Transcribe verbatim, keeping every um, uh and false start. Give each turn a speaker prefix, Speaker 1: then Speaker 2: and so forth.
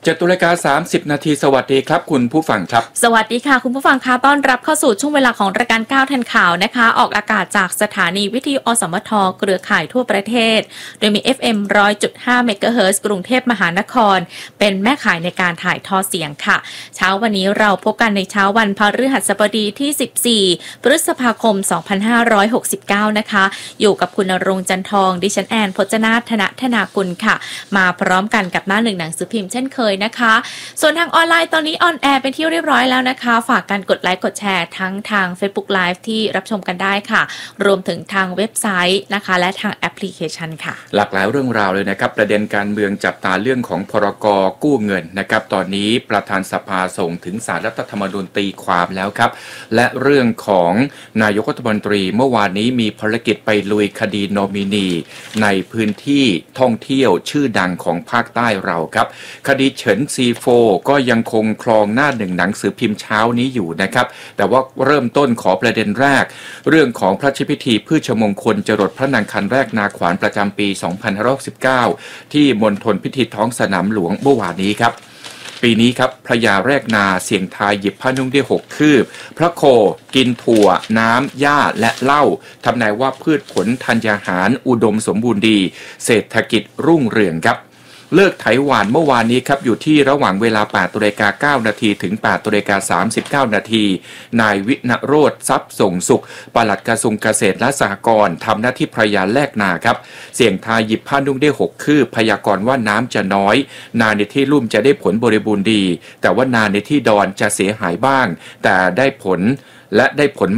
Speaker 1: เจ็ดนาฬิกาสามสิบนาทีสวัสดีครับคุณผู้ฟังครับ
Speaker 2: สวัสดีค่ะคุณผู้ฟังคะต้อนรับเข้าสู่ช่วงเวลาของรายการก้าวทันข่าวนะคะออกอากาศจากสถานีวิทยุอสมทเครือข่ายทั่วประเทศโดยมี เอฟ เอ็ม หนึ่งร้อยจุดห้า เมกะเฮิรตซ์กรุงเทพมหานครเป็นแม่ข่ายในการถ่ายทอดเสียงค่ะเช้าวันนี้เราพบกันในเช้าวันพฤหัสบดีที่สิบสี่พฤษภาคมสองพันห้าร้อยหกสิบเก้านะคะอยู่กับคุณณรงค์จันทองดิฉันแอนพจนาถธนธนากุลค่ะมาพร้อมกันกับหน้าหนึ่งหนังสือพิมพ์เช่นเคยนะคะส่วนทางออนไลน์ตอนนี้ออนแอร์เป็นที่เรียบร้อยแล้วนะคะฝากการกดไลค์กดแชร์ทั้งทาง Facebook Live ที่รับชมกันได้ค่ะรวมถึงทางเว็บไซต์นะคะและทางแอปพลิเคชันค่ะ
Speaker 1: หลากหลายเรื่องราวเลยนะครับประเด็นการเมืองจับตาเรื่องของพรกกู้เงินนะครับตอนนี้ประธานสภาส่งถึงศาลรัฐธรรมนูญตีความแล้วครับและเรื่องของนายกรัฐมนตรีเมื่อวานนี้มีภารกิจไปลุยคดีโนมินีในพื้นที่ท่องเที่ยวชื่อดังของภาคใต้เราครับคดีเฉินซีโฟก็ยังคงครองหน้าหนึ่งหนังสือพิมพ์เช้านี้อยู่นะครับแต่ว่าเริ่มต้นขอประเด็นแรกเรื่องของพระราชพิธีพืชมงคลจรดพระนางคันแรกนาขวานประจำปีสองพันห้าร้อยหกสิบเก้าที่มณฑลพิธีท้องสนามหลวงเมื่อวานนี้ครับปีนี้ครับพระยาแรกนาเสียงทายหยิบผ้านุ่งได้หกคืบพระโคกินถั่วน้ำหญ้าและเหล้าทำนายว่าพืชผลธัญญาหารอุดมสมบูรณ์ดีเศรษฐกิจรุ่งเรืองครับเลิกไถหวานเมื่อวานนี้ครับอยู่ที่ระหว่างเวลา แปดนาฬิกาเก้านาทีถึง แปดนาฬิกาสามสิบเก้านาทีนายวิณโรจน์ทรัพย์ส่งสุขปลัดกระทรวงเกษตรและสหกรณ์ทำหน้าที่พระยาแลกนาครับเสี่ยงทายหยิบผ้านุ่งได้หกคืบพยากรณ์ว่าน้ำจะน้อยนาในที่ลุ่มจะได้ผลบริบูรณ์ดีแต่ว่านาในที่ดอนจะเสียหายบ้างแต่ได้ผลและได้ผล